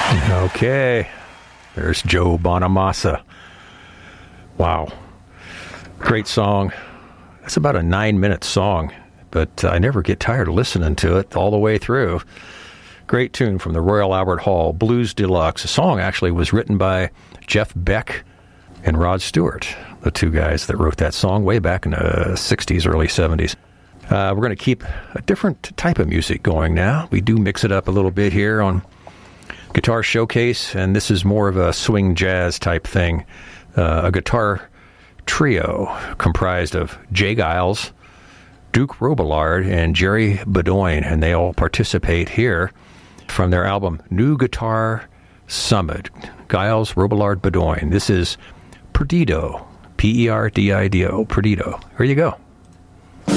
Okay, there's Joe Bonamassa. Wow, great song. That's about a 9-minute song, but I never get tired of listening to it all the way through. Great tune from the Royal Albert Hall, Blues Deluxe. The song actually was written by Jeff Beck and Rod Stewart, the two guys that wrote that song way back in the 60s, early 70s. We're going to keep a different type of music going now. We do mix it up a little bit here on Guitar Showcase, and this is more of a swing jazz type thing. A guitar trio comprised of Jay Giles, Duke Robillard, and Jerry Bedoin, and they all participate here from their album New Guitar Summit. Giles, Robillard, Bedoin. This is Perdido, Perdido, Perdido. Here you go.